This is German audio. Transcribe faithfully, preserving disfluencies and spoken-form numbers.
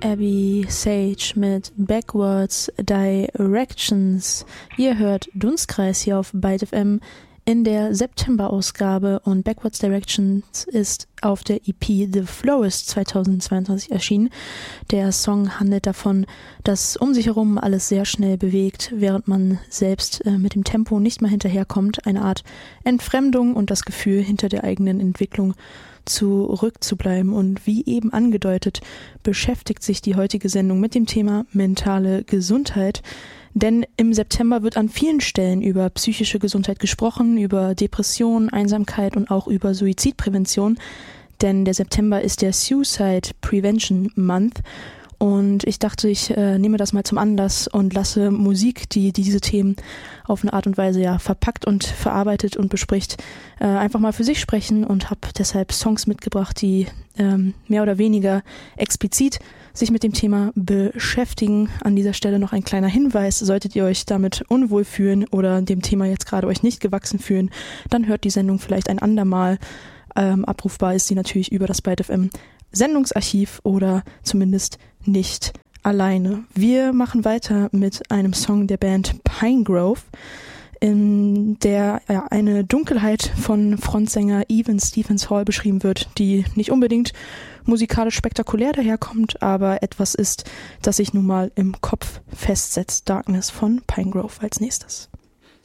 Abby Sage mit Backwards Directions. Ihr hört Dunstkreis hier auf Byte F M in der September-Ausgabe und Backwards Directions ist auf der E P The Florist zweitausendzweiundzwanzig erschienen. Der Song handelt davon, dass um sich herum alles sehr schnell bewegt, während man selbst äh, mit dem Tempo nicht mal hinterherkommt. Eine Art Entfremdung und das Gefühl, hinter der eigenen Entwicklung zurückzubleiben. Und wie eben angedeutet, beschäftigt sich die heutige Sendung mit dem Thema mentale Gesundheit. Denn im September wird an vielen Stellen über psychische Gesundheit gesprochen, über Depression, Einsamkeit und auch über Suizidprävention. Denn der September ist der Suicide Prevention Month. Und ich dachte, ich äh, nehme das mal zum Anlass und lasse Musik, die diese Themen auf eine Art und Weise ja verpackt und verarbeitet und bespricht, äh, einfach mal für sich sprechen und habe deshalb Songs mitgebracht, die ähm, mehr oder weniger explizit sich mit dem Thema beschäftigen. An dieser Stelle noch ein kleiner Hinweis: Solltet ihr euch damit unwohl fühlen oder dem Thema jetzt gerade euch nicht gewachsen fühlen, dann hört die Sendung vielleicht ein andermal. Ähm, abrufbar ist sie natürlich über das Byte F M Sendungsarchiv oder zumindest nicht alleine. Wir machen weiter mit einem Song der Band Pinegrove, in der ja, eine Dunkelheit von Frontsänger Evan Stephens Hall beschrieben wird, die nicht unbedingt musikalisch spektakulär daherkommt, aber etwas ist, das sich nun mal im Kopf festsetzt. Darkness von Pinegrove als nächstes.